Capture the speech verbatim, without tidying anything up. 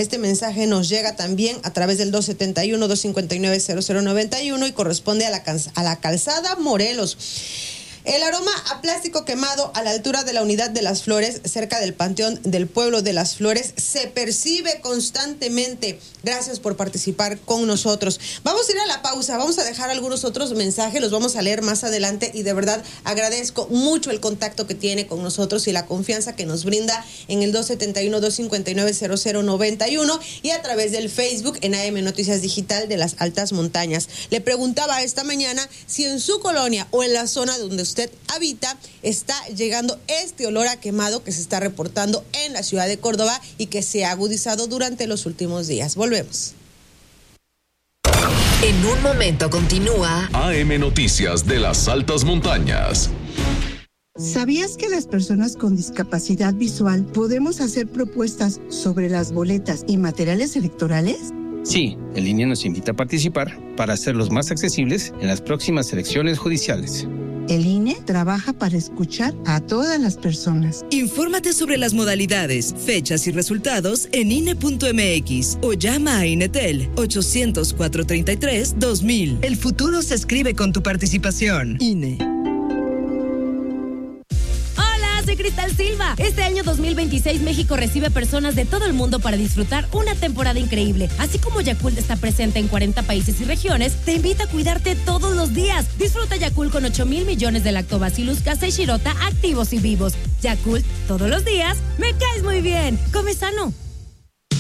Este mensaje nos llega también a través del dos setenta y uno, dos cincuenta y nueve, cero cero noventa y uno y corresponde a la, a la calzada Morelos. El aroma a plástico quemado a la altura de la Unidad de las Flores, cerca del Panteón del Pueblo de las Flores, se percibe constantemente. Gracias por participar con nosotros. Vamos a ir a la pausa, vamos a dejar algunos otros mensajes, los vamos a leer más adelante y de verdad agradezco mucho el contacto que tiene con nosotros y la confianza que nos brinda en el dos setenta y uno, dos cincuenta y nueve, cero cero noventa y uno y a través del Facebook en A M Noticias Digital de las Altas Montañas. Le preguntaba esta mañana si en su colonia o en la zona donde usted habita está llegando este olor a quemado que se está reportando en la ciudad de Córdoba y que se ha agudizado durante los últimos días. Volvemos. En un momento continúa A M Noticias de las Altas Montañas. ¿Sabías que las personas con discapacidad visual podemos hacer propuestas sobre las boletas y materiales electorales? Sí, el I N E nos invita a participar para hacerlos más accesibles en las próximas elecciones judiciales. El I N E trabaja para escuchar a todas las personas. Infórmate sobre las modalidades, fechas y resultados en I N E punto M X o llama a INETEL ochocientos, cuatrocientos treinta y tres, dos mil. El futuro se escribe con tu participación. I N E. Soy Cristal Silva. Este año dos mil veintiséis México recibe personas de todo el mundo para disfrutar una temporada increíble. Así como Yakult está presente en cuarenta países y regiones, te invita a cuidarte todos los días. Disfruta Yakult con ocho mil millones de Lactobacillus casei shirota activos y vivos. Yakult, todos los días, me caes muy bien. Come sano.